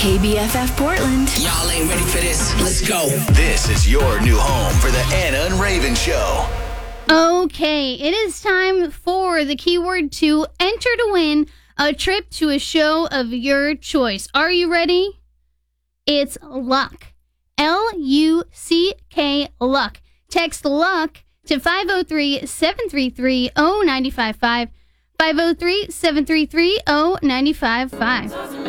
KBFF Portland. Y'all ain't ready for this. Let's go. This is your new home for the Anna and Raven Show. Okay, it is time for the keyword to enter to win a trip to a show of your choice. Are you ready? It's luck. L-U-C-K, luck. Text luck to 503-733-0955. 503-733-0955.